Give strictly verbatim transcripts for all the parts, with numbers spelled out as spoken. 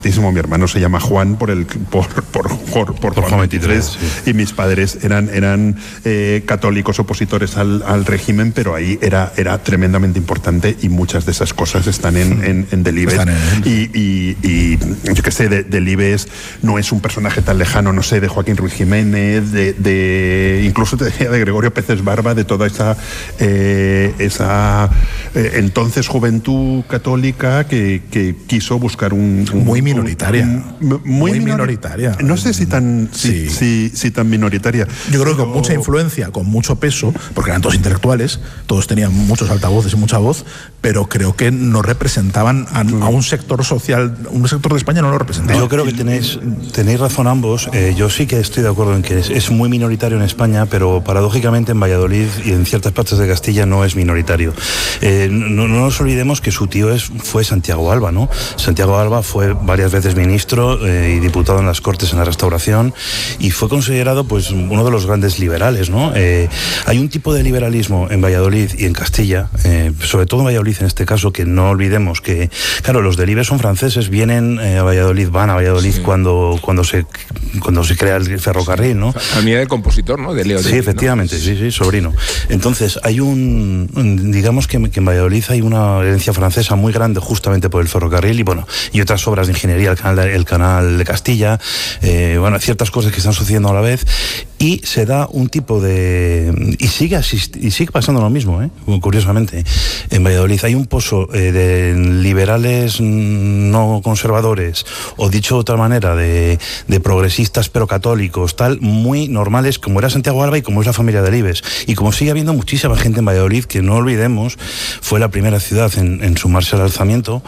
Mi hermano se llama Juan por el por por por, por, por Juan veintitrés, sí. Y mis padres eran eran eh, católicos opositores al, al régimen, pero ahí era era tremendamente importante y muchas de esas cosas están en, en, en Delibes. En y, y, y yo qué sé, de, Delibes no es un personaje tan lejano, no sé, de Joaquín Ruiz Jiménez, de, de incluso te decía de Gregorio Peces Barba, de toda esa eh, esa eh, entonces juventud católica que, que quiso buscar un, un muy minoritaria. Muy, muy minoritaria. No sé si tan, sí. si, si, si tan minoritaria. Yo creo que con mucha influencia, con mucho peso, porque eran todos intelectuales, todos tenían muchos altavoces y mucha voz, pero creo que no representaban a, a un sector social, un sector de España no lo representaba. Yo creo que tenéis, tenéis razón ambos. Eh, yo sí que estoy de acuerdo en que es, es muy minoritario en España, pero paradójicamente en Valladolid y en ciertas partes de Castilla no es minoritario. Eh, no, no nos olvidemos que su tío es, fue Santiago Alba, ¿no? Santiago Alba fue varias veces ministro eh, y diputado en las Cortes en la Restauración y fue considerado pues uno de los grandes liberales, ¿no? Eh, hay un tipo de liberalismo en Valladolid y en Castilla, eh, sobre todo en Valladolid en este caso, que no olvidemos que, claro, los Delibes son franceses, vienen eh, a Valladolid, van a Valladolid sí. cuando, cuando, se, cuando se crea el ferrocarril, ¿no? Familia del compositor, ¿no? De Leo Sí, Delibes, efectivamente, ¿no? sí, sí, sobrino. Entonces, hay un, digamos que, que en Valladolid hay una herencia francesa muy grande justamente por el ferrocarril y, bueno, y otras obras de ingeniería, el canal de, el canal de Castilla, eh, bueno, ciertas cosas que están sucediendo a la vez, y se da un tipo de... y sigue, asist, y sigue pasando lo mismo, ¿eh? Curiosamente. En Valladolid hay un pozo eh, de liberales no conservadores, o dicho de otra manera, de, de progresistas pero católicos, tal, muy normales, como era Santiago Alba y como es la familia Delibes. Y como sigue habiendo muchísima gente en Valladolid, que no olvidemos, fue la primera ciudad en, en sumarse al alzamiento.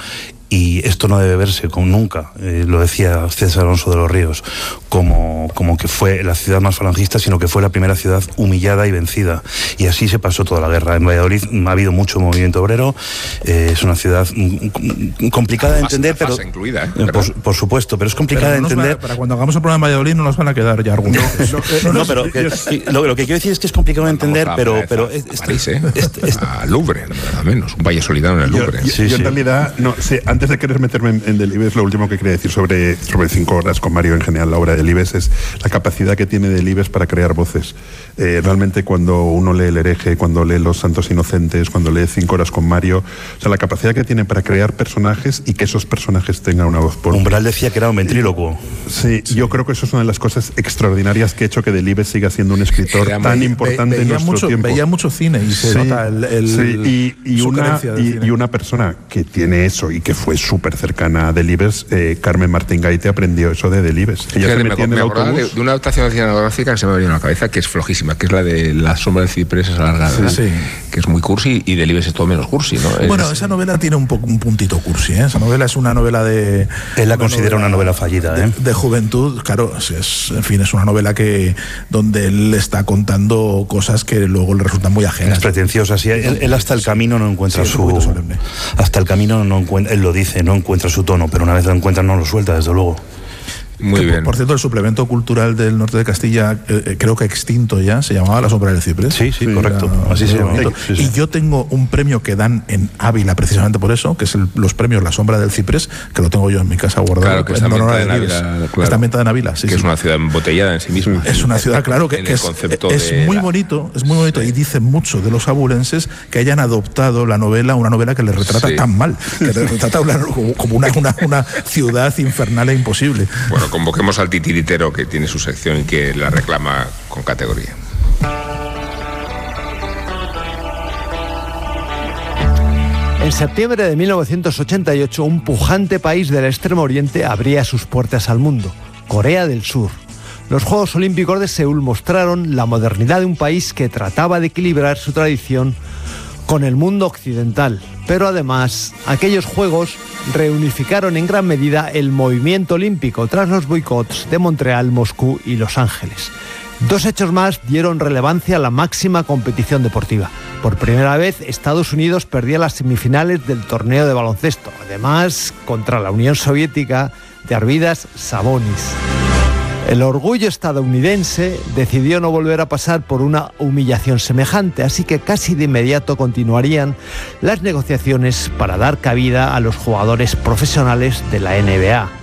Y esto no debe verse como nunca, eh, lo decía César Alonso de los Ríos, como, como que fue la ciudad más falangista, sino que fue la primera ciudad humillada y vencida. Y así se pasó toda la guerra. En Valladolid ha habido mucho movimiento obrero, eh, es una ciudad complicada de entender, pero incluida, ¿eh? por, por supuesto, pero es complicada pero no de entender. Va, para cuando hagamos el programa en Valladolid no nos van a quedar ya argumentos. No, no, no, pero que, lo, lo que quiero decir es que es complicado de entender, pero... pero a, a París, ¿eh? Este, este, a Louvre, nada menos, un valle solidano en el Louvre. Yo, yo, sí, yo sí. en realidad, no, sí, antes de querer meterme en, en Delibes, lo último que quería decir sobre, sobre Cinco Horas con Mario en general, la obra de Delibes, es la capacidad que tiene Delibes para crear voces. Eh, realmente cuando uno lee El hereje, cuando lee Los santos inocentes, cuando lee Cinco Horas con Mario, o sea, la capacidad que tiene para crear personajes y que esos personajes tengan una voz propia. Umbral decía que era un ventrílocuo. Sí, sí, yo creo que eso es una de las cosas extraordinarias que ha hecho que Delibes siga siendo un escritor era tan muy, importante ve, en nuestro mucho, tiempo. Veía mucho cine y se sí, nota el, el, sí, y, y, una, y, cine. y una persona que tiene eso y que fue súper cercana a Delibes, eh, Carmen Martín Gaite, aprendió eso de Delibes. Ella Fíjate, se me, me acordaba de, de una adaptación cinematográfica que se me ha venido a la cabeza, que es flojísima, que es la de La sombra del ciprés alargada, sí, sí. que es muy cursi, y Delibes es todo menos cursi, ¿no? Bueno, es, esa novela tiene un, poco, un puntito cursi, ¿eh? Esa novela es una novela de... Él la considera novela, una novela fallida, ¿eh? De, de juventud, claro, es, en fin, es una novela que donde él está contando cosas que luego le resultan muy ajenas. Es pretenciosa, sí. Él, él hasta el camino no encuentra sí, su... Hasta el camino no encuentra, él lo dice, no encuentra su tono, pero una vez lo encuentra no lo suelta, desde luego. Muy que, bien. Por, por cierto, el suplemento cultural del norte de Castilla, eh, creo que extinto ya, se llamaba La sombra del ciprés. Sí, sí, sí correcto. Era, así se llama. Sí, sí. Y yo tengo un premio que dan en Ávila precisamente por eso, que es el, los premios La sombra del ciprés, que lo tengo yo en mi casa guardado. Claro, que está ambientada en Ávila. Claro. Está ambientada en Ávila, sí. Que sí. es una ciudad embotellada en sí misma. Es una ciudad, claro, que, que es, es muy la... bonito, es muy bonito, sí. Y dice mucho de los abulenses que hayan adoptado la novela, una novela que les retrata sí. tan mal, que les retrata una, como una, una, una ciudad infernal e imposible. Bueno, convoquemos al titiritero que tiene su sección y que la reclama con categoría. En septiembre de mil novecientos ochenta y ocho, un pujante país del Extremo Oriente abría sus puertas al mundo, Corea del Sur. Los Juegos Olímpicos de Seúl mostraron la modernidad de un país que trataba de equilibrar su tradición con el mundo occidental. Pero además, aquellos Juegos reunificaron en gran medida el movimiento olímpico tras los boicots de Montreal, Moscú y Los Ángeles. Dos hechos más dieron relevancia a la máxima competición deportiva. Por primera vez, Estados Unidos perdía las semifinales del torneo de baloncesto, además contra la Unión Soviética de Arvidas Sabonis. El orgullo estadounidense decidió no volver a pasar por una humillación semejante, así que casi de inmediato continuarían las negociaciones para dar cabida a los jugadores profesionales de la N B A.